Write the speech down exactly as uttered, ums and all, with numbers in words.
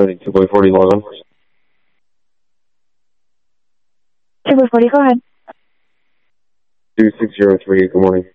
two by forty, log on. two by forty, go ahead. two six zero three, good morning.